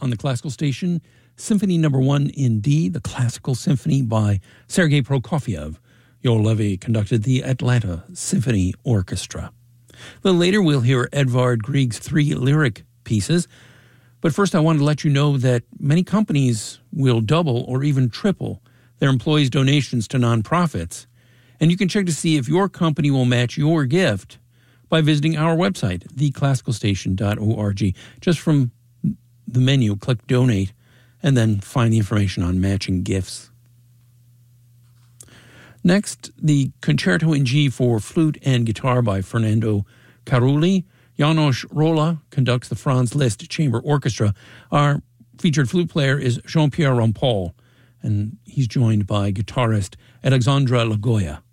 on the classical station, Symphony No. 1 in D, the Classical Symphony by Sergei Prokofiev. Yoel Levy conducted the Atlanta Symphony Orchestra. A little later, we'll hear Edvard Grieg's 3 lyric pieces. But first, I want to let you know that many companies will double or even triple their employees' donations to nonprofits. And you can check to see if your company will match your gift by visiting our website, theclassicalstation.org. Just from the menu, click Donate, and then find the information on matching gifts. Next, the Concerto in G for Flute and Guitar by Fernando Carulli. János Róla conducts the Franz Liszt Chamber Orchestra. Our featured flute player is Jean-Pierre Rampal, and he's joined by guitarist Alexandra Lagoya.